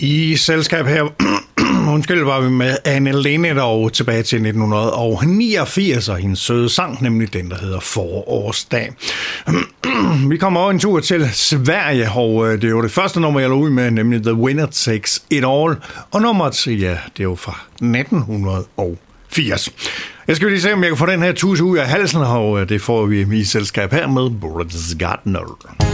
I selskab her, undskyld, var vi med Anne Linnet og tilbage til 1989 og hendes søde sang, nemlig den, der hedder Forårsdag. Vi kommer over en tur til Sverige, og det er jo det første nummer, jeg lå ud med, nemlig The Winner Takes It All. Og nummeret, ja, det er jo fra 1980. Jeg skal lige se, om jeg kan få den her tus ud af halsen, og det får vi i selskab her med Brothers Gardner.